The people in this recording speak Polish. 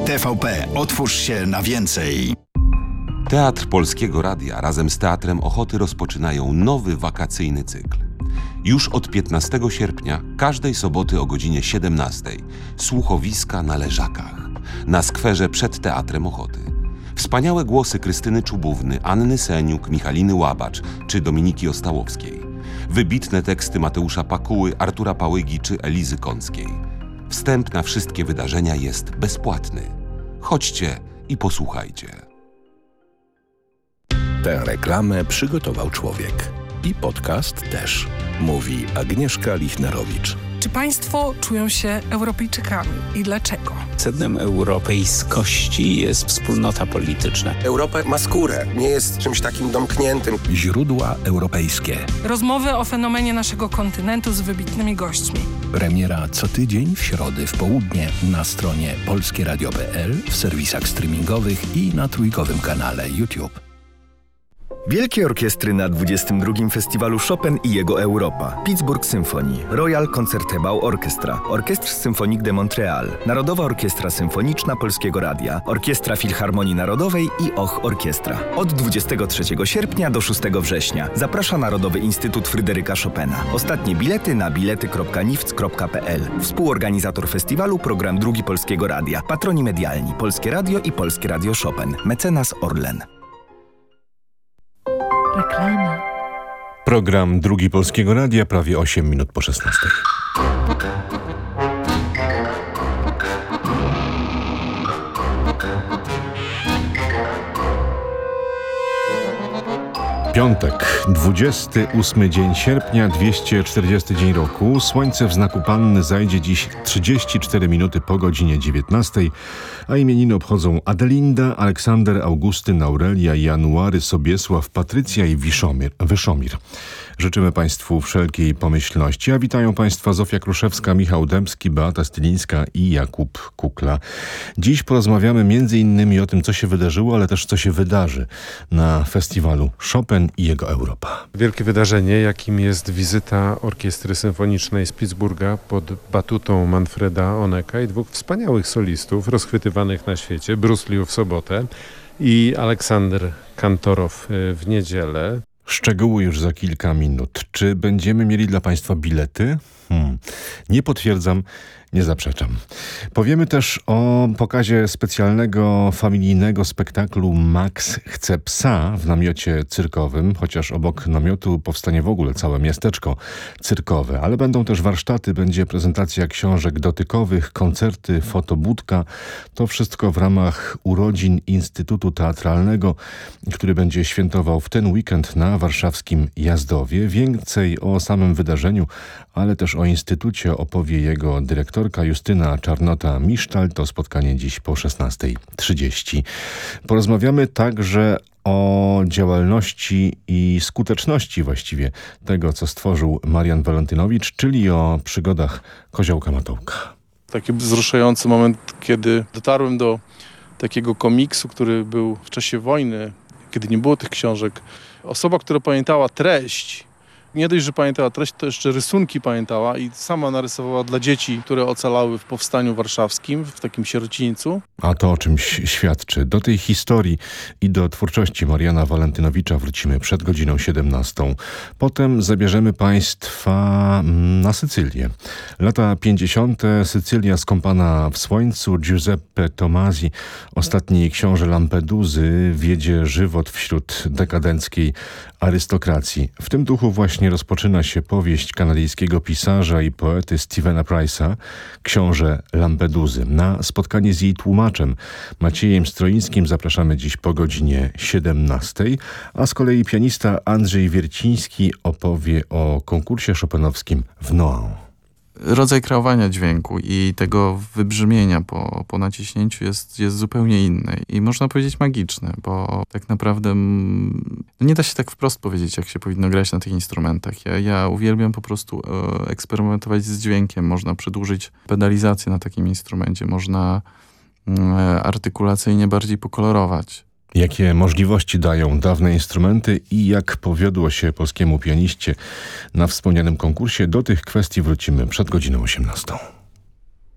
TVP, otwórz się na więcej. Teatr Polskiego Radia razem z Teatrem Ochoty rozpoczynają nowy wakacyjny cykl. Już od 15 sierpnia, każdej soboty o godzinie 17 słuchowiska na Leżakach, na skwerze przed Teatrem Ochoty. Wspaniałe głosy Krystyny Czubówny, Anny Seniuk, Michaliny Łabacz czy Dominiki Ostałowskiej. Wybitne teksty Mateusza Pakuły, Artura Pałygi czy Elizy Kąckiej. Wstęp na wszystkie wydarzenia jest bezpłatny. Chodźcie i posłuchajcie. Tę reklamę przygotował człowiek. I podcast też. Mówi Agnieszka Lichnerowicz. Czy państwo czują się Europejczykami i dlaczego? Sednem europejskości jest wspólnota polityczna. Europa ma skórę, nie jest czymś takim domkniętym. Źródła europejskie. Rozmowy o fenomenie naszego kontynentu z wybitnymi gośćmi. Premiera co tydzień w środę w południe na stronie polskieradio.pl, w serwisach streamingowych i na trójkowym kanale YouTube. Wielkie orkiestry na 22. Festiwalu Chopin i jego Europa. Pittsburgh Symphony, Royal Concertgebouw Orchestra, Orchestre Symphonique de Montréal, Narodowa Orkiestra Symfoniczna Polskiego Radia, Orkiestra Filharmonii Narodowej i Och Orkiestra. Od 23 sierpnia do 6 września. Zaprasza Narodowy Instytut Fryderyka Chopina. Ostatnie bilety na bilety.nifc.pl. Współorganizator festiwalu Program Drugi Polskiego Radia. Patroni medialni Polskie Radio i Polskie Radio Chopin. Mecenas Orlen. Reklama. Program Drugi Polskiego Radia, prawie 8 minut po 16. Piątek, 28 dzień sierpnia, 240 dzień roku. Słońce w znaku Panny zajdzie dziś 34 minuty po godzinie 19, a imieniny obchodzą Adelinda, Aleksander, Augustyn, Aurelia, January, Sobiesław, Patrycja i Wyszomir. Życzymy Państwu wszelkiej pomyślności, a witają Państwa Zofia Kruszewska, Michał Dębski, Beata Stylińska i Jakub Kukla. Dziś porozmawiamy m.in. o tym, co się wydarzyło, ale też co się wydarzy na festiwalu Chopin i jego Europa. Wielkie wydarzenie, jakim jest wizyta Orkiestry Symfonicznej z Pittsburgha pod batutą Manfreda Oneka i dwóch wspaniałych solistów rozchwytywanych na świecie, Bruce Liu w sobotę i Aleksander Kantorow w niedzielę. Szczegóły już za kilka minut. Czy będziemy mieli dla Państwa bilety? Nie potwierdzam, nie zaprzeczam. Powiemy też o pokazie specjalnego familijnego spektaklu Max chce psa w namiocie cyrkowym, chociaż obok namiotu powstanie w ogóle całe miasteczko cyrkowe. Ale będą też warsztaty, będzie prezentacja książek dotykowych, koncerty, fotobudka. To wszystko w ramach urodzin Instytutu Teatralnego, który będzie świętował w ten weekend na warszawskim Jazdowie. Więcej o samym wydarzeniu, ale też o Instytucie opowie jego dyrektorka Justyna Czarnota-Misztal. To spotkanie dziś po 16:30. Porozmawiamy także o działalności i skuteczności właściwie tego, co stworzył Marian Walentynowicz, czyli o przygodach Koziołka Matołka. Taki wzruszający moment, kiedy dotarłem do takiego komiksu, który był w czasie wojny, kiedy nie było tych książek. Osoba, która pamiętała treść, nie dość, że pamiętała treść, to jeszcze rysunki pamiętała i sama narysowała dla dzieci, które ocalały w powstaniu warszawskim, w takim sierocińcu. A to o czymś świadczy. Do tej historii i do twórczości Mariana Walentynowicza wrócimy przed godziną 17. Potem zabierzemy Państwa na Sycylię. Lata 50. Sycylia skąpana w słońcu. Giuseppe Tomasi, ostatni książę Lampeduzy, wiedzie żywot wśród dekadenckiej arystokracji. W tym duchu właśnie rozpoczyna się powieść kanadyjskiego pisarza i poety Stevena Price'a, Książę Lampeduzy. Na spotkanie z jej tłumaczem Maciejem Stroińskim zapraszamy dziś po godzinie 17, a z kolei pianista Andrzej Wierciński opowie o konkursie chopinowskim w Nohant. Rodzaj kreowania dźwięku i tego wybrzmienia po naciśnięciu jest zupełnie inny i można powiedzieć magiczny, bo tak naprawdę nie da się tak wprost powiedzieć, jak się powinno grać na tych instrumentach. Ja uwielbiam po prostu eksperymentować z dźwiękiem. Można przedłużyć pedalizację na takim instrumencie, można artykulacyjnie bardziej pokolorować. Jakie możliwości dają dawne instrumenty i jak powiodło się polskiemu pianiście na wspomnianym konkursie? Do tych kwestii wrócimy przed godziną 18.